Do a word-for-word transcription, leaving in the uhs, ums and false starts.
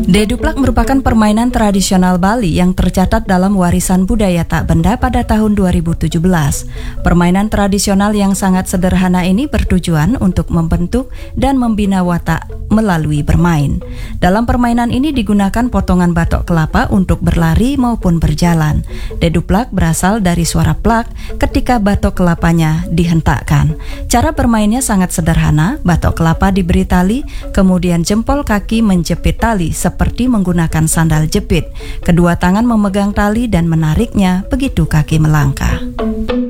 Deduplak merupakan permainan tradisional Bali yang tercatat dalam warisan budaya tak benda pada tahun dua ribu tujuh belas. Permainan tradisional yang sangat sederhana ini bertujuan untuk membentuk dan membina watak melalui bermain. Dalam permainan ini digunakan potongan batok kelapa untuk berlari maupun berjalan. Deduplak berasal dari suara plak ketika batok kelapanya dihentakkan. Cara bermainnya sangat sederhana, batok kelapa diberi tali, kemudian jempol kaki menjepit tali seperti menggunakan sandal jepit. Kedua tangan memegang tali dan menariknya begitu kaki melangkah.